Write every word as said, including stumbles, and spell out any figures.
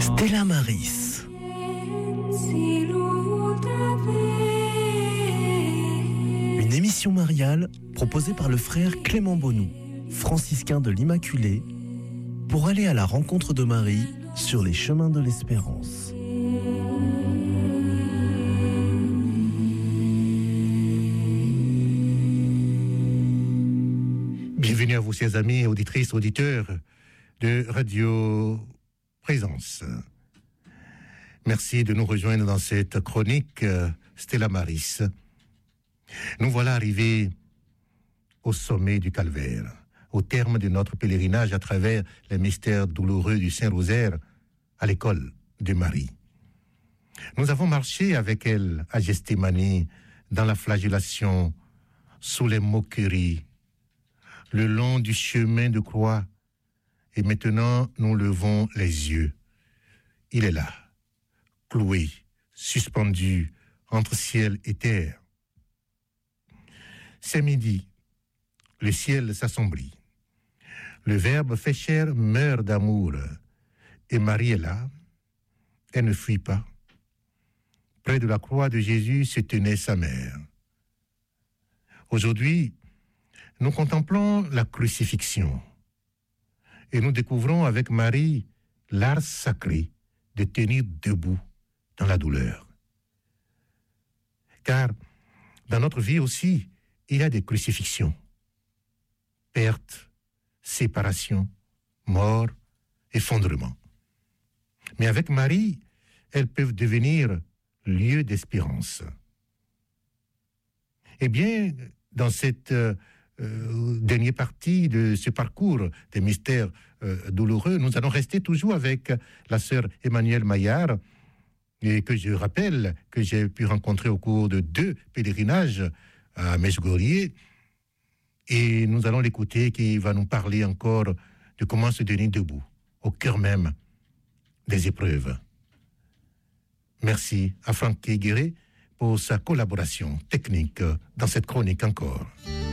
Stella Maris. Une émission mariale proposée par le frère Clément Bonou, franciscain de l'Immaculée, pour aller à la rencontre de Marie sur les chemins de l'espérance. Bienvenue à vous, chers amis, auditrices, auditeurs de Radio Présence. Merci de nous rejoindre dans cette chronique Stella Maris. Nous voilà arrivés au sommet du Calvaire, au terme de notre pèlerinage à travers les mystères douloureux du Saint-Rosaire à l'école de Marie. Nous avons marché avec elle à Gethsémani, dans la flagellation, sous les moqueries, le long du chemin de croix. Et maintenant, nous levons les yeux. Il est là, cloué, suspendu entre ciel et terre. C'est midi, le ciel s'assombrit. Le Verbe fait chair meurt d'amour. Et Marie est là, elle ne fuit pas. Près de la croix de Jésus se tenait sa mère. Aujourd'hui, nous contemplons la crucifixion et nous découvrons avec Marie l'art sacré de tenir debout dans la douleur. Car dans notre vie aussi, il y a des crucifixions. Perte, séparation, mort, effondrement. Mais avec Marie, elles peuvent devenir lieu d'espérance. Eh bien, dans cette euh, dernière partie de ce parcours des mystères euh, douloureux, nous allons rester toujours avec la sœur Emmanuelle Maillard, et que je rappelle que j'ai pu rencontrer au cours de deux pèlerinages à Medjugorje. Et nous allons l'écouter, qui va nous parler encore de comment se tenir debout, au cœur même des épreuves. Merci à Franck Guéret pour sa collaboration technique dans cette chronique encore.